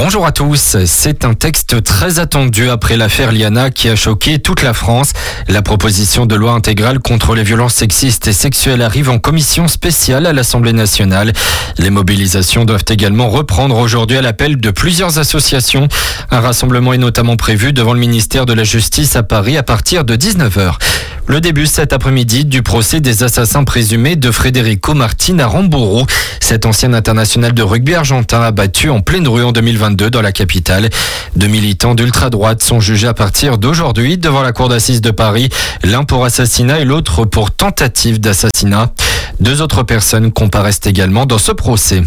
Bonjour à tous, c'est un texte très attendu après l'affaire Liana qui a choqué toute la France. La proposition de loi intégrale contre les violences sexistes et sexuelles arrive en commission spéciale à l'Assemblée nationale. Les mobilisations doivent également reprendre aujourd'hui à l'appel de plusieurs associations. Un rassemblement est notamment prévu devant le ministère de la Justice à Paris à partir de 19h. Le début cet après-midi du procès des assassins présumés de Federico Martin à Ramburu. Cet ancien international de rugby argentin abattu en pleine rue en 2022 dans la capitale. Deux militants d'ultra-droite sont jugés à partir d'aujourd'hui devant la cour d'assises de Paris, l'un pour assassinat et l'autre pour tentative d'assassinat. Deux autres personnes comparaissent également dans ce procès.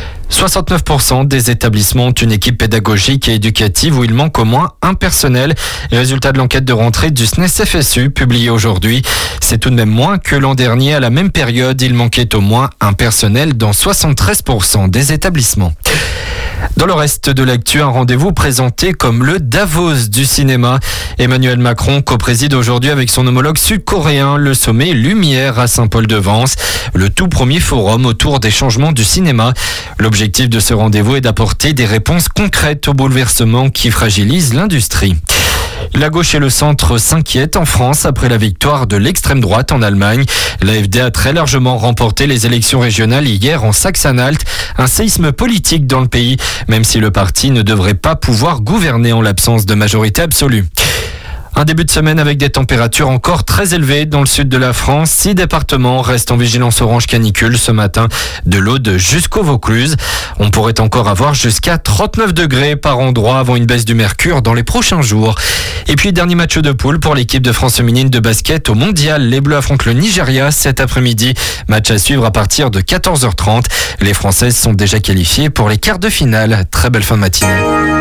69% des établissements ont une équipe pédagogique et éducative où il manque au moins un personnel. Résultat de l'enquête de rentrée du SNES-FSU publiée aujourd'hui. C'est tout de même moins que l'an dernier. À la même période, il manquait au moins un personnel dans 73% des établissements. Dans le reste de l'actu, un rendez-vous présenté comme le Davos du cinéma. Emmanuel Macron co-préside aujourd'hui avec son homologue sud-coréen le sommet Lumière à Saint-Paul-de-Vence, le tout premier forum autour des changements du cinéma. L'objectif de ce rendez-vous est d'apporter des réponses concrètes aux bouleversements qui fragilisent l'industrie. La gauche et le centre s'inquiètent en France après la victoire de l'extrême droite en Allemagne. L'AfD a très largement remporté les élections régionales hier en Saxe-Anhalt. Un séisme politique dans le pays, même si le parti ne devrait pas pouvoir gouverner en l'absence de majorité absolue. Un début de semaine avec des températures encore très élevées dans le sud de la France. 6 départements restent en vigilance orange canicule ce matin, de l'Aude jusqu'au Vaucluse. On pourrait encore avoir jusqu'à 39 degrés par endroit avant une baisse du mercure dans les prochains jours. Et puis, dernier match de poule pour l'équipe de France féminine de basket au mondial. Les Bleus affrontent le Nigeria cet après-midi. Match à suivre à partir de 14h30. Les Françaises sont déjà qualifiées pour les quarts de finale. Très belle fin de matinée.